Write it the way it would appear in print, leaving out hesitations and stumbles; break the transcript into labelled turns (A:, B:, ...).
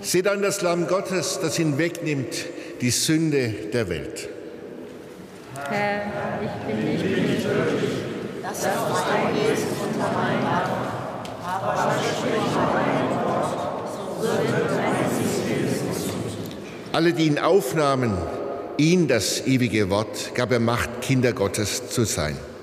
A: Seht an das Lamm Gottes, das hinwegnimmt die Sünde der Welt.
B: Herr, ich bin nicht würdig, dass du eingehst unter mein Dach, aber sprich ein Wort, so wird dein Segen.
A: Alle, die ihn aufnahmen, ihn, das ewige Wort, gab er Macht, Kinder Gottes zu sein.